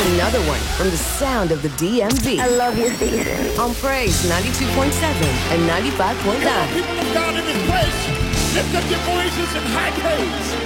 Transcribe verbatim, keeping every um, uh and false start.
another one from the sound of the D M V. I love your station. On Praise ninety-two point seven and ninety-five point nine. People of God in this place, lift up your voices in high praise.